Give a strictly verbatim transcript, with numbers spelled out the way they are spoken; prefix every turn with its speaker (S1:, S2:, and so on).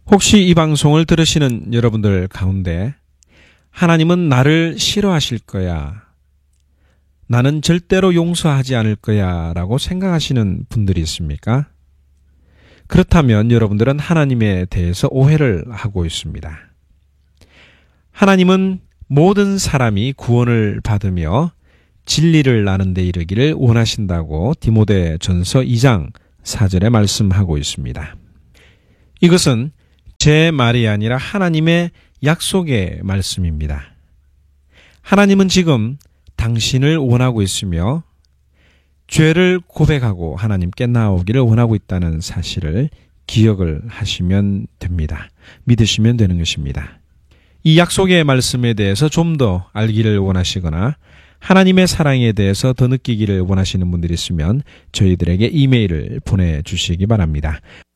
S1: 혹시 이 방송을 들으시는 여러분들 가운데 하나님은 나를 싫어하실 거야, 나는 절대로 용서하지 않을 거야 라고 생각하시는 분들이 있습니까? 그렇다면 여러분들은 하나님에 대해서 오해를 하고 있습니다. 하나님은 모든 사람이 구원을 받으며 진리를 아는 데 이르기를 원하신다고 디모데전서 이 장 사 절에 말씀하고 있습니다. 이것은 제 말이 아니라 하나님의 약속의 말씀입니다. 하나님은 지금 당신을 원하고 있으며 죄를 고백하고 하나님께 나오기를 원하고 있다는 사실을 기억을 하시면 됩니다. 믿으시면 되는 것입니다. 이 약속의 말씀에 대해서 좀 더 알기를 원하시거나 하나님의 사랑에 대해서 더 느끼기를 원하시는 분들이 있으면 저희들에게 이메일을 보내주시기 바랍니다.